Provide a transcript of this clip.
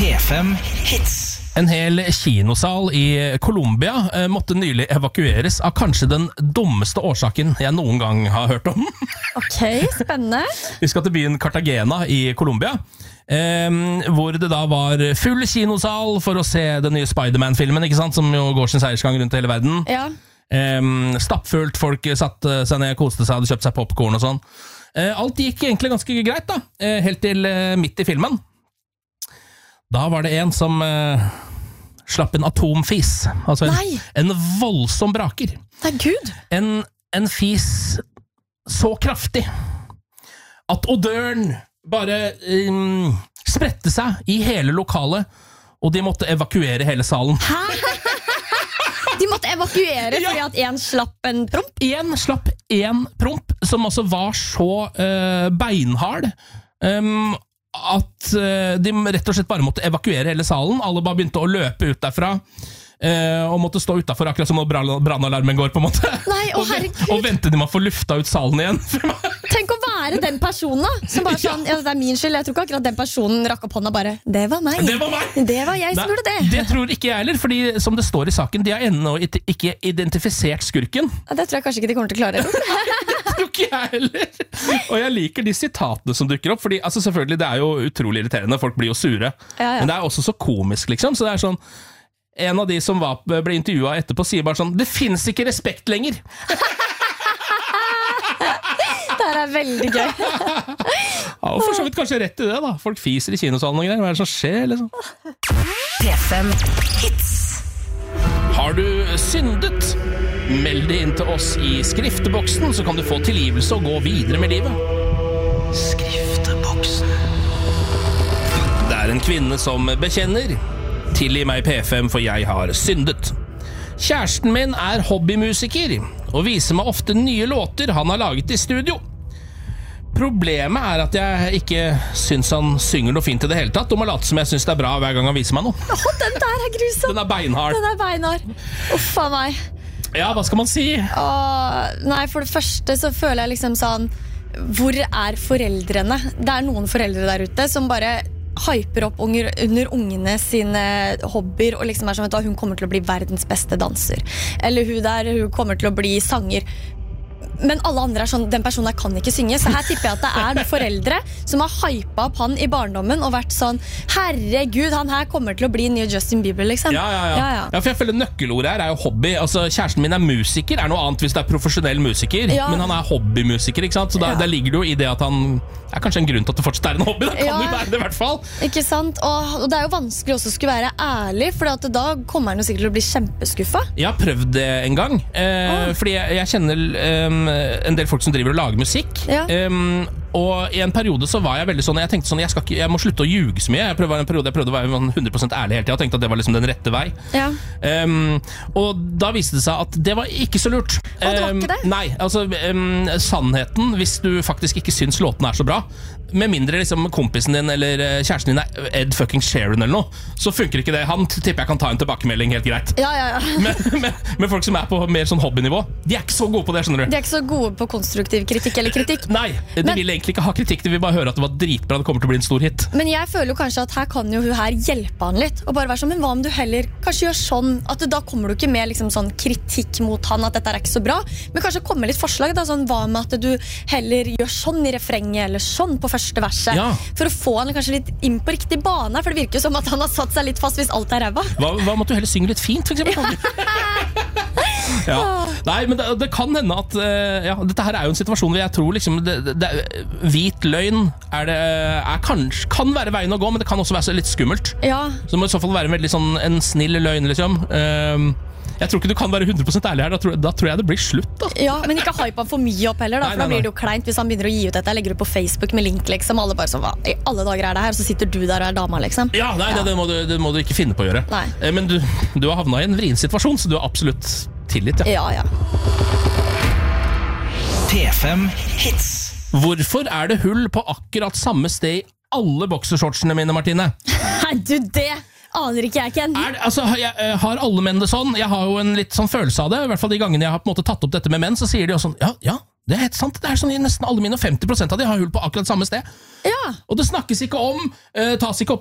P5 Hits. En hel kinosal i Colombia måtte nylig evakueres av kanskje den dummeste årsaken jeg noen gang har hørt om. Ok, spennende. Vi skal til byen Cartagena i Colombia, hvor det da var full kinosal for å se den nye Spider-Man-filmen, ikke sant, som jo går sin seiersgang rundt hele verden. Ja. Stappfullt, folk satte seg ned, koste seg, hadde kjøpt seg popcorn og sånn. Alt gikk egentlig ganske greit da, helt til midt i filmen. Da var det en som slapp en atomfis, altså en voldsom braker. Nei, Gud! En fis så kraftig at odøren bare spredte seg i hele lokalet, og de måtte evakuere hele salen. Hæ? De måtte evakuere fordi at en slapp en promp? En slapp en promp, som altså var så beinhard, at de rett og slett bare måtte evakuere hele salen. Alle bare begynte å løpe ut derfra og måtte stå utenfor, akkurat som når brannalarmen går på en måte. Nei, og vente de med å få lufta ut salen igjen. Tenk å være den personen da, som bare sånn, ja, det er min skyld. Jeg tror ikke akkurat den personen rakk opp hånda bare, det var meg. Det var jeg som gjorde det. Det tror ikke jeg heller, fordi som det står i saken, de har ennå ikke identifisert skurken. Ja, det tror jeg kanskje ikke de kommer til å klare. Det tror ikke jeg heller. Og jeg liker de sitatene som dukker opp, fordi altså, selvfølgelig, det er jo utrolig irriterende, folk blir jo sure. Ja. Men det er også så komisk, liksom, så det er sånn, en av de som ble intervjuet etterpå sier bare sånn, det finnes ikke respekt lenger. Det her er veldig gøy. Ja, og for så vidt kanskje rett i det da. Folk fiser i kinosalen og greier. Hva er det som skjer, liksom? P5 Hits. Har du syndet? Meld det inn til oss i skrifteboksen, så kan du få tilgivelse og gå videre med livet. Skrifteboksen. Det er en kvinne som bekjenner. Tilgi meg P5, for jeg har syndet. Kjæresten min er hobbymusiker og viser meg ofte nye låter han har laget i studio. Problemet er at jeg ikke syns han synger noe fint i det hele tatt, og må late som jeg syns det er bra hver gang han viser meg noe. Den der er grusom. Den er beinhard. Den er beinhard. Uffa meg. Ja, hva skal man si? Nei, for det første så føler jeg liksom sånn, hvor er foreldrene? Det er noen foreldre der ute som bare hyper opp under ungene sine hobbyer, og liksom er sånn at hun kommer til å bli verdens beste danser. Eller hun kommer til å bli sanger. Men alle andre er sånn, den personen her kan ikke synge. Så her tipper jeg at det er noen foreldre som har hypet opp han i barndommen og vært sånn, herregud, han her kommer til å bli nye Justin Bieber, liksom. Ja, for jeg føler nøkkelordet her er jo hobby. Altså, kjæresten min er musiker, er noe annet hvis det er profesjonell musiker, men han er hobbymusiker, ikke sant? Så der ligger det jo i det at han er kanskje en grunn til at det fortsatt er en hobby. Da kan det være det i hvert fall. Ikke sant? Og det er jo vanskelig også å skulle være ærlig, for da kommer han jo sikkert til å bli kjempeskuffa. Jeg har prøvd det en gang, fordi jeg kjenner en del folk som driver og lager musikk, og i en periode så var jeg veldig sånn, jeg tenkte sånn, jeg må slutte å ljuge så mye. Jeg prøvde å være 100% ærlig hele tiden, og tenkte at det var liksom den rette vei. Og da viste det seg at det var ikke så lurt. Det var ikke det? Nei, altså sannheten, hvis du faktisk ikke syns låten er så bra, med mindre liksom kompisen din eller kjæresten din er Ed fucking Sheeran eller noe, så funker ikke det. Han tipper jeg kan ta en tilbakemelding helt greit. Men folk som er på mer sånn hobbynivå, de er ikke så gode på det, skjønner du. De er ikke så gode på konstruktiv kritikk eller kritikk. Nei, de vil egentlig ikke ha kritikk, de vil bare høre at det var dritbra, det kommer til å bli en stor hit. Men jeg føler jo kanskje at her kan jo hun her hjelpe han litt, og bare være sånn, men hva om du heller kanskje gjør sånn, at da kommer du ikke med liksom sånn kritikk mot han, at dette er ikke så bra, men kanskje komme litt forslag da, sånn, hva med at du heller gjør sånn i refrenget, eller sånn på første verset, for å få han kanskje litt inn på riktig bane, for det virker jo som at han har satt seg litt fast hvis alt er ræva. Hva måtte du heller synge litt fint, for eksempel? Nei, men det kan hende at dette her er jo en situasjon hvor jeg tror liksom hvit løgn kan være veien å gå, men det kan også være litt skummelt. Så det må i så fall være en snill løgn, liksom. Jeg tror ikke du kan være 100% ærlig her. Da tror jeg det blir slutt da. Ja, men ikke hype han for mye opp heller da, for da blir det jo kleint hvis han begynner å gi ut dette. Legger du på Facebook med link liksom, alle bare sånn, hva i alle dager er det her? Så sitter du der og er dama liksom. Ja, nei, det må du ikke finne på å gjøre. Men du har havnet i en vrien situasjon, så du har absolutt tillit. Ja. P5 Hits. Hvorfor er det hull på akkurat samme sted i alle boksershortsene mine, Martine? Du, det aner ikke jeg, Ken. Har alle menn det sånn? Jeg har jo en litt sånn følelse av det. I hvert fall de gangene jeg har på en måte tatt opp dette med menn, så sier de jo sånn, ja, det er helt sant. Det er sånn i nesten alle mine, 50% av de har hull på akkurat samme sted. Og det snakkes ikke om, tas ikke opp